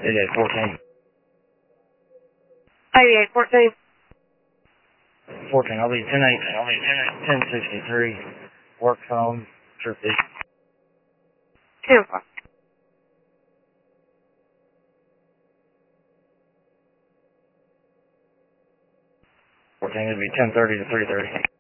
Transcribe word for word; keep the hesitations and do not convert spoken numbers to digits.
eighty-eight fourteen. eighty-eight fourteen. fourteen, I'll be ten eighteen, I'll be ten sixty-three. Work phone, trip D. ten o'clock. fourteen, it'll be ten thirty to three thirty.